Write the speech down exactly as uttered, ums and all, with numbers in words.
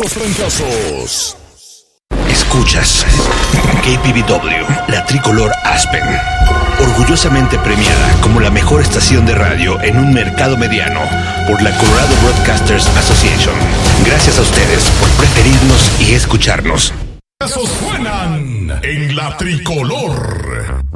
los trancazos. Escuchas K P V W, la tricolor Aspen, orgullosamente premiada como la mejor estación de radio en un mercado mediano por la Colorado Broadcasters Association. Gracias a ustedes por preferirnos y escucharnos. Esos suenan en la tricolor.